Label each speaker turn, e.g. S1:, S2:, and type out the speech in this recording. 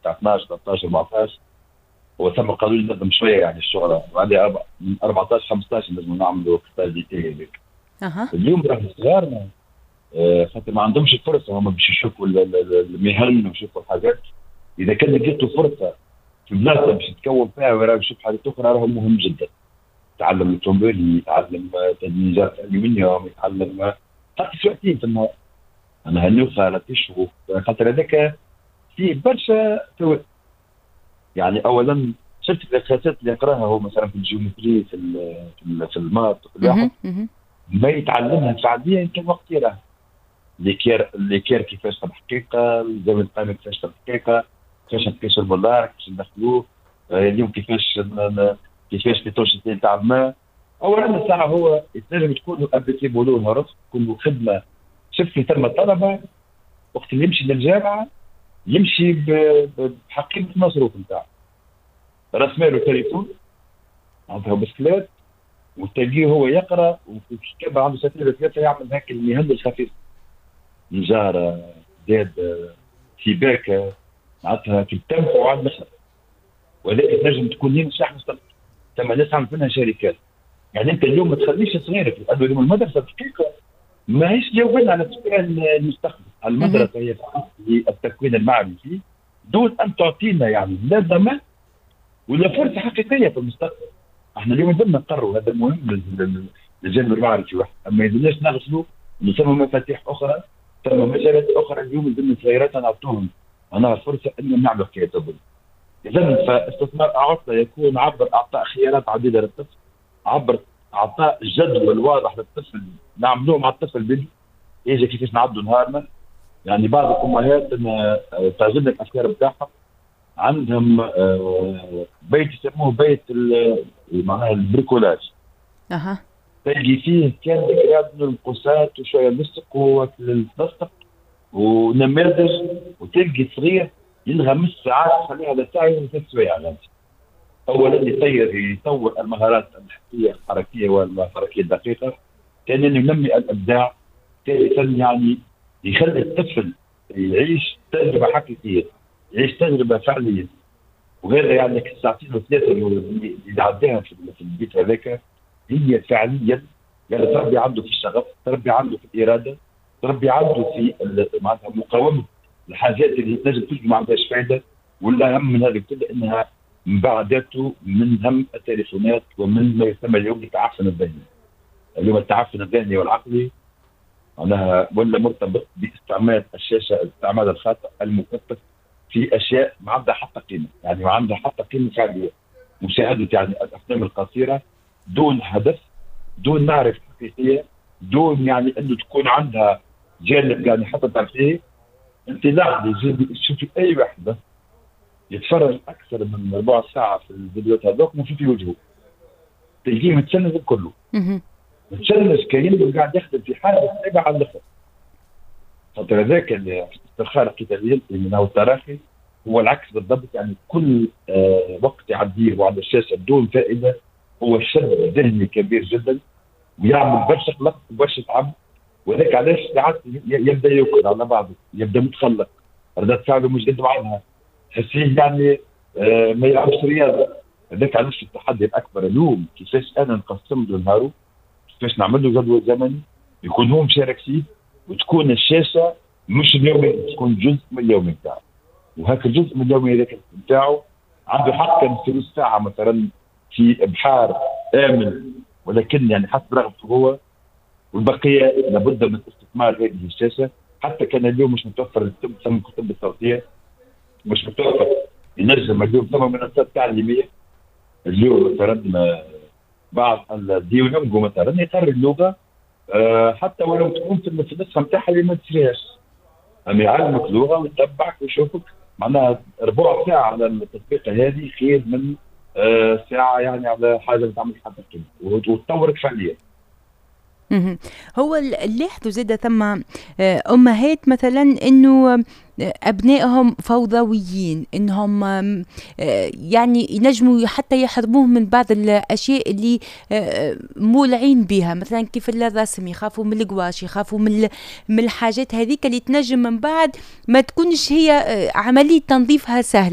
S1: بتاع 12 13 14. وثم قالوا لي نقدم شويه يعني الشغل بعد من 14 15 لازم نعملوا قتال ديتي هذيك.
S2: اها.
S1: اليوم راهم صغارنا خاطر ما عندهمش الفرصه، هم باش يشوفوا المهن ويشوفوا الحاجات. اذا كان لقيتوا فرصه في بلاصه باش تكون فيها ويراه يشوف حاجات اخرى راهم مهم جدا. يتعلم الأوتوموبيل، يتعلم تدريجات ألمنيوم، يتعلم حتى ساعتين في النهار. أنا هالنوخة لا تشوف خاطر هذاك فيه برشا فوائد. يعني أولا شفت الأساسات اللي يقراها هو مثلا في الجيومتري في الماط وفي الواحد ما يتعلمها فعليا كان وقت يراه. ليكير كيفاش تحقيقها، الزمن القائمة كيفاش تحقيقها، كيفاش نقيسوا البولار، كيفاش ندخلوه اليوم، كيفاش بتوجد تاع الماء. اولا الساعه هو تنجم تكون ابيتي بولو نهارات تكون خدمه. شفت ثم طلبه وقت اللي يمشي للجامعه يمشي بحقيبه المصروف نتاعه، راس ماله تليفون، عنده بسكليت، وتلقيه هو يقرا وفي كتاب عنده سنتين ثلاثه يعمل هيك المهن الخفيف، نجاره، زاد، سباكه، معناتها في التنفع وعلى الاخر. ولكن تنجم تكون هي مصلحه مستقبل. ثم ناس عملت منها شركات. يعني انت اليوم ما تخليش صغيرك لانه اليوم المدرسه دقيقه ماهيش جاوبين على سؤال المستقبل. المدرسه هي التكوين المعرفي دون ان تعطينا يعني لا ضمان ولا فرصه حقيقيه في المستقبل. احنا اليوم لازم نقرروا هذا مهم للجانب المعرفي واحد، اما اذا ليش نغسلوا ثم مفاتيح اخرى، ثم مجالات اخرى اليوم لازم صغيرات نعطوهم انا فرصه انهم نعملوا حكايه طبيه. اذا فاستثمار عطله يكون عبر اعطاء خيارات عديده للطفل، عبر اعطاء جدول واضح للطفل نعملوه مع الطفل بدري يجي كيفاش نعدوا نهارنا. يعني بعض الامهات تعجبني الافكار بتاعهم، عندهم بيت يسموه بيت معناها البريكولاج.
S2: اها.
S1: تلقي فيه كان ذكريات من القوسات وشويه لصق والبلاستيك ونماذج، وتلقي صغير ينغمس ساعات خليها لساعه وثلاث سوايع. اولا يطور المهارات الحسيه الحركيه والحركيه الدقيقه، ثانيا ينمي الابداع، ثالثا يعني يخلي الطفل يعيش تجربه حقيقيه، يعيش تجربه فعليه. وهذا يعني الساعتين وثلاثه اللي يعديها في البيت هذاك هي فعليا يعني تربي عنده في الشغف، تربي عنده في الاراده، تربي عنده في معناتها مقاومه الحاجات اللي تنجم تجي ما عندهاش فائده. والاهم من هذا كله انها انبعدته من هم التليفونات ومن ما يسمى اليوم التعفن الذهني. اليوم التعفن الذهني والعقلي معناها ولا مرتبط باستعمال الشاشه، الاستعمال الخاطئ المكثف في اشياء ما عندها حتى قيمه، يعني ما عندها حتى قيمه فعليه. مشاهده يعني الافلام القصيره دون هدف، دون معرفه حقيقيه، دون يعني انه تكون عندها جانب يعني حتى ترفيهي. انت لاحظي شوفي اي واحده يتفرج اكثر من ربع ساعه في الفيديوهات هذوك ما في وجهه تلقيه متشنج كله، متشنج كأنه قاعد يخدم في حاجه صعبه على الاخر. خاطر هذاك الاسترخاء القتالي من هو التراخي هو العكس بالضبط. يعني كل وقت يعديه على الشاشه بدون فائده هو شد ذهني كبير جدا ويعمل برشا قلق وبرشا تعب. وذاك علاش ساعات يبدا يوكل على بعضه، يبدا متخلق، ردات فعله مش قد بعضها، تحسيه يعني ما يلعبش رياضه. هذاك علاش التحدي الاكبر اليوم كيفاش انا نقسم له نهاره، كيفاش نعمل له جدول زمني يكون هو مشارك فيه، وتكون الشاشه مش اليومي، تكون جزء من اليومي بتاعه. وهذا الجزء من اليومي هذاك بتاعه عنده حق كان ثلث ساعه مثلا في ابحار امن، ولكن يعني حسب رغبته هو، والبقيه لابد من استثمار هذه الشاشه. حتى كان اليوم مش متوفر الكتب الصوتيه، مش متوفر ينجم اليوم ثم منصات تعليميه. اليوم مثلا بعض الديولوجو مثلا يقرر اللغه حتى ولو تكون في النسخه نتاعها اللي ما تشريهاش، اما يعلمك لغه ويتبعك ويشوفك. معناها ربع ساعه على التطبيق هذه خير من ساعه يعني على حاجه تعمل حتى كلمه وتطورك فعليا.
S2: هو نلاحظوا زادة ثم أمهات مثلا إنه أبنائهم فوضويين، إنهم يعني ينجموا حتى يحرموهم من بعض الأشياء اللي مولعين بها، مثلا كيف الرسم، يخافوا من القواش، يخافوا من الحاجات هذيك اللي تنجم من بعد ما تكونش هي عملية تنظيفها سهلة.